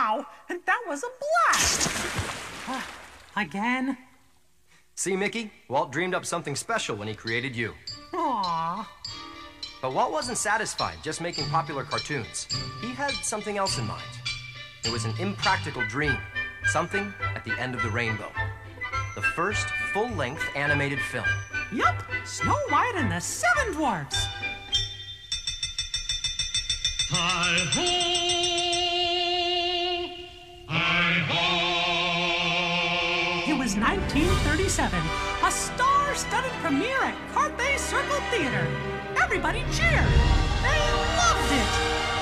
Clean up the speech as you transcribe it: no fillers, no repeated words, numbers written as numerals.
Wow, and that was a blast! Again? See, Mickey? Walt dreamed up something special when he created you. Aww. But Walt wasn't satisfied just making popular cartoons. He had something else in mind. It was an impractical dream. Something at the end of the rainbow. The first full-length animated film. Yup, Snow White and the Seven Dwarfs. Hi-ho! Hi-ho! It was 1937, a star-studded premiere at Carthay Circle Theater. Everybody cheered. They loved it.